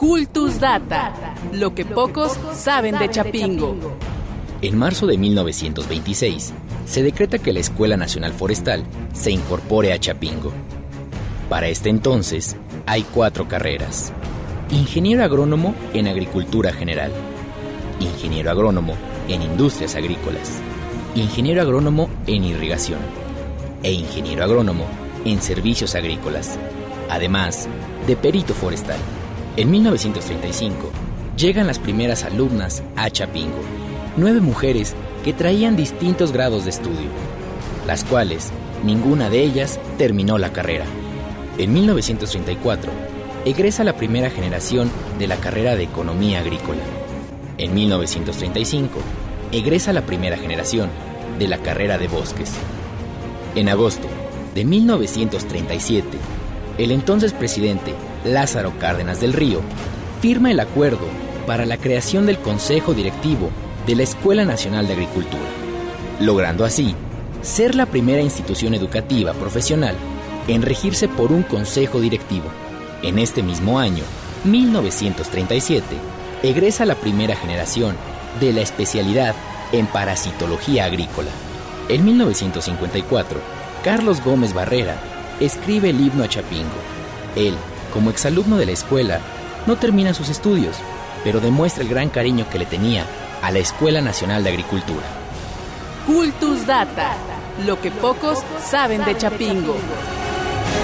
Cultus Data, lo que pocos saben de Chapingo. En marzo de 1926, se decreta que la Escuela Nacional Forestal se incorpore a Chapingo. Para este entonces, hay 4 carreras. Ingeniero agrónomo en Agricultura General, Ingeniero agrónomo en Industrias Agrícolas, Ingeniero agrónomo en Irrigación e Ingeniero agrónomo en Servicios Agrícolas, además de Perito Forestal. En 1935, llegan las primeras alumnas a Chapingo, 9 mujeres que traían distintos grados de estudio, las cuales ninguna de ellas terminó la carrera. En 1934, egresa la primera generación de la carrera de Economía Agrícola. En 1935, egresa la primera generación de la carrera de Bosques. En agosto de 1937, el entonces presidente Lázaro Cárdenas del Río firma el acuerdo para la creación del Consejo Directivo de la Escuela Nacional de Agricultura, logrando así ser la primera institución educativa profesional en regirse por un consejo directivo. En este mismo año, 1937, egresa la primera generación de la especialidad en parasitología agrícola. En 1954, Carlos Gómez Barrera escribe el himno a Chapingo. Él, como exalumno de la escuela, no termina sus estudios, pero demuestra el gran cariño que le tenía a la Escuela Nacional de Agricultura. Cultus Data, lo que pocos saben de Chapingo.